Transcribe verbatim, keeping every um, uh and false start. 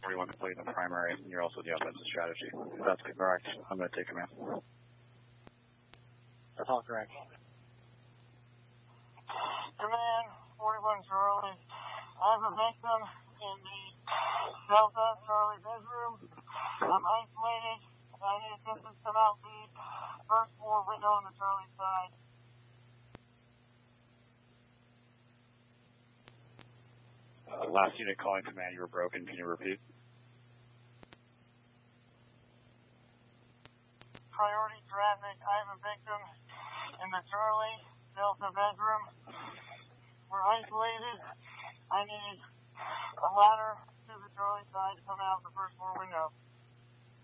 forty-one complete in the primary, and you're also the offensive strategy. If that's correct, I'm going to take command. That's all correct. Command, forty-one Charlie. I have a victim in the Delta Charlie bedroom. I'm isolated. I need assistance to come out the first floor window on the Charlie side. Uh, last unit calling command, you were broken. Can you repeat? Priority traffic. I have a victim in the Charlie Delta bedroom. We're isolated. I need a ladder to the Charlie side to come out the first floor window.